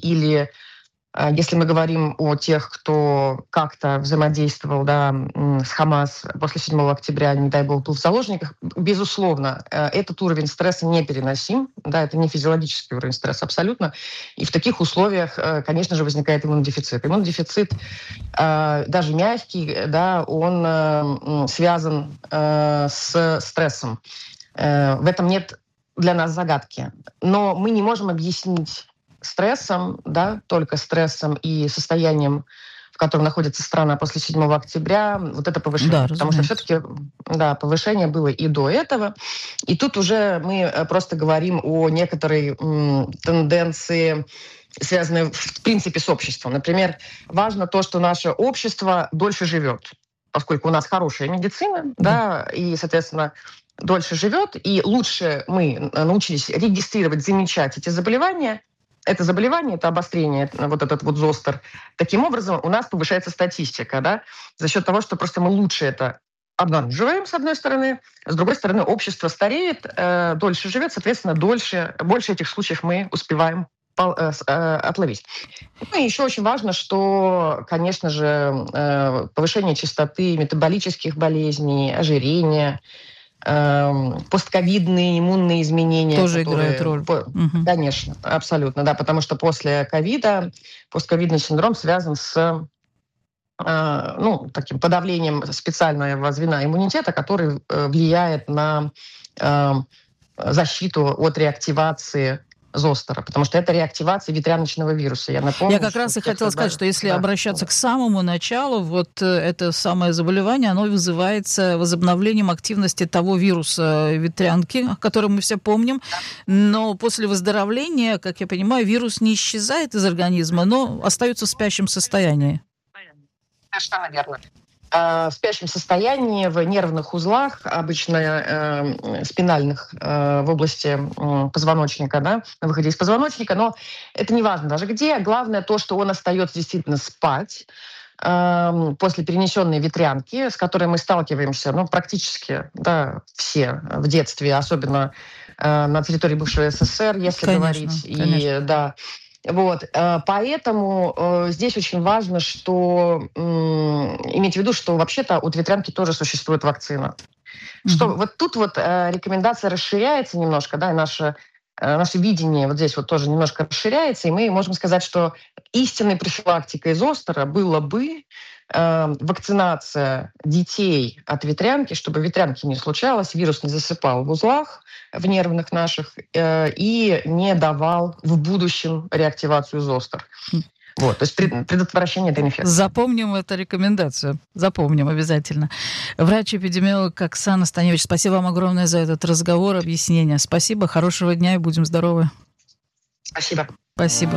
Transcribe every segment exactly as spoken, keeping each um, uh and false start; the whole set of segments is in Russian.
или если мы говорим о тех, кто как-то взаимодействовал, да, с Хамас после седьмого октября, не дай бог, был в заложниках, безусловно, этот уровень стресса непереносим, да, это не физиологический уровень стресса абсолютно, и в таких условиях, конечно же, возникает иммунодефицит. Иммунодефицит, даже мягкий, да, он связан с стрессом. В этом нет для нас загадки. Но мы не можем объяснить стрессом, да, только стрессом и состоянием, в котором находится страна после седьмого октября, вот это повышение. Да, потому что все-таки, да, повышение было и до этого. И тут уже мы просто говорим о некоторой м, тенденции, связанной в принципе с обществом. Например, важно то, что наше общество дольше живет, поскольку у нас хорошая медицина, да, да и, соответственно, дольше живет, и лучше мы научились регистрировать, замечать эти заболевания. Это заболевание, это обострение, вот этот вот зостер. Таким образом, у нас повышается статистика, да, за счет того, что просто мы лучше это обнаруживаем, с одной стороны, с другой стороны, общество стареет, э, дольше живет, соответственно, дольше, больше этих случаев мы успеваем пол, э, э, отловить. Ну и еще очень важно, что, конечно же, э, повышение частоты метаболических болезней, ожирения, постковидные иммунные изменения. Тоже которые, играют роль. По, угу. Конечно, абсолютно, да, потому что после ковида постковидный синдром связан с э, ну, таким подавлением специального звена иммунитета, который э, влияет на э, защиту от реактивации зостера, потому что это реактивация ветряночного вируса. Я напомню, Я как раз и хотела сказать, что если да, обращаться да. к самому началу, вот это самое заболевание, оно вызывается возобновлением активности того вируса ветрянки, который мы все помним, но после выздоровления, как я понимаю, вирус не исчезает из организма, но остается в спящем состоянии. Совершенно верно. В спящем состоянии, в нервных узлах, обычно э, спинальных, э, в области э, позвоночника, да, на выходе из позвоночника, но это не важно даже где. Главное то, что он остается действительно спать э, после перенесенной ветрянки, с которой мы сталкиваемся, ну, практически, да, все в детстве, особенно э, на территории бывшего СССР, если конечно, говорить. Конечно. И, да, Вот, поэтому здесь очень важно, что иметь в виду, что вообще-то от ветрянки тоже существует вакцина. Mm-hmm. Что вот тут вот рекомендация расширяется немножко, да, и наше, наше видение вот здесь вот тоже немножко расширяется, и мы можем сказать, что истинной профилактикой зостера было бы вакцинация детей от ветрянки, чтобы ветрянки не случалось, вирус не засыпал в узлах, в нервных наших, э, и не давал в будущем реактивацию зостер. Вот, то есть предотвращение этой инфекции. Запомним эту рекомендацию. Запомним обязательно. Врач-эпидемиолог Оксана Станевич, спасибо вам огромное за этот разговор, объяснение. Спасибо, хорошего дня и будем здоровы. Спасибо. Спасибо.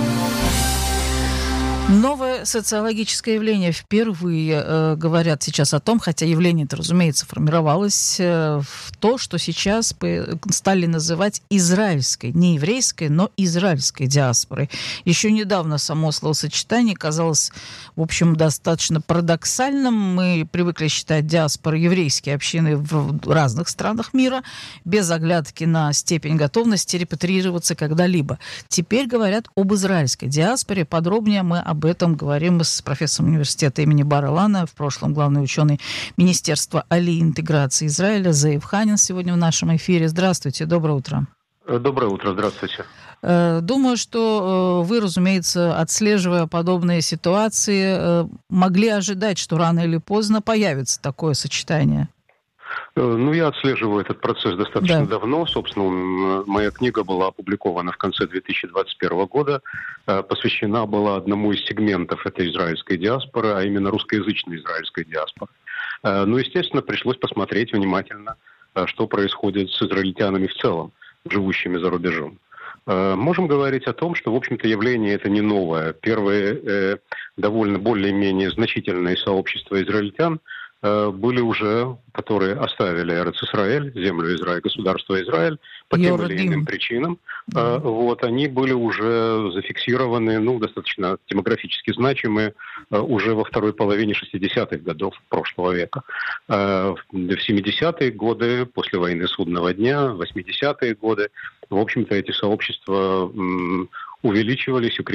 Новое социологическое явление. Впервые э, говорят сейчас о том, хотя явление-то, разумеется, формировалось, э, в то, что сейчас стали называть израильской, не еврейской, но израильской диаспорой. Еще недавно само словосочетание казалось, в общем, достаточно парадоксальным. Мы привыкли считать диаспорой еврейские общины в разных странах мира, без оглядки на степень готовности репатриироваться когда-либо. Теперь говорят об израильской диаспоре. Подробнее мы об Об этом говорим с профессором университета имени Бар-Илана, в прошлом главный ученый Министерства Али и интеграции Израиля Зеев Ханин сегодня в нашем эфире. Здравствуйте, доброе утро. Доброе утро, здравствуйте. Думаю, что вы, разумеется, отслеживая подобные ситуации, могли ожидать, что рано или поздно появится такое сочетание. Ну, я отслеживаю этот процесс достаточно да. давно. Собственно, моя книга была опубликована в конце две тысячи двадцать первого года. Посвящена была одному из сегментов этой израильской диаспоры, а именно русскоязычной израильской диаспоры. Ну, естественно, пришлось посмотреть внимательно, что происходит с израильтянами в целом, живущими за рубежом. Можем говорить о том, что, в общем-то, явление это не новое. Первые довольно более-менее значительные сообщества израильтян были уже, которые оставили Эрец-Исраэль, землю Израиля, государство Израиль, по тем или иным причинам. Mm-hmm. Вот, они были уже зафиксированы, ну, достаточно демографически значимые, уже во второй половине шестидесятых годов прошлого века. В семидесятые годы, после войны Судного дня, восьмидесятые годы, в общем-то, эти сообщества увеличивались, укреплялись.